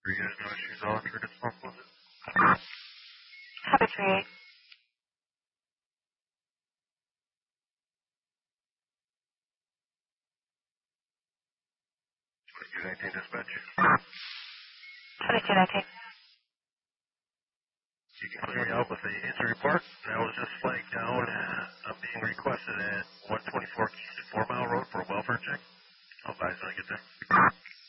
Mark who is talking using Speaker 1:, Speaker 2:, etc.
Speaker 1: Are you guys no issues on for this month, was it?
Speaker 2: Habituate.
Speaker 1: 2219 dispatch.
Speaker 2: 2219.
Speaker 1: You can clear me out with the injury report. That was just flagged down. I'm being requested at 124 Keystone 4 Mile Road for a welfare check.